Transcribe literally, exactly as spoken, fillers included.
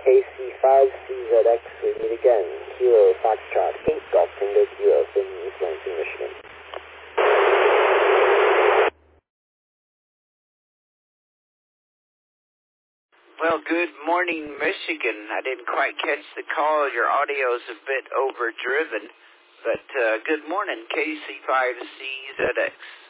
K C five C Z X, we meet again. Kilo Foxtrot eight Golf Tango Kilo in East Lansing, Michigan. Well, good morning, Michigan. I didn't quite catch the call. Your audio's a bit overdriven. But uh, good morning, K C five C Z X.